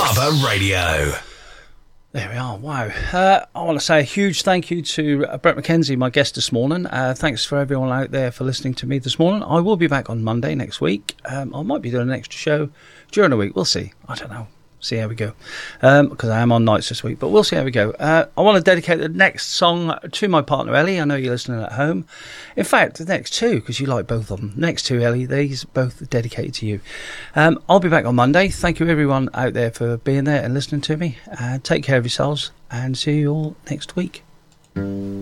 Barber Radio. There we are. Wow. I want to say a huge thank you to Brett McKenzie, my guest this morning. Thanks for everyone out there for listening to me this morning. I will be back on Monday next week. I might be doing an extra show during the week. We'll see. I don't know. See how we go. Because I am on nights this week, but we'll see how we go. I want to dedicate the next song to my partner, Ellie. I know you're listening at home. In fact, the next two, because you like both of them. Next two, Ellie, these both dedicated to you. I'll be back on Monday. Thank you, everyone out there, for being there and listening to me. Take care of yourselves, and see you all next week.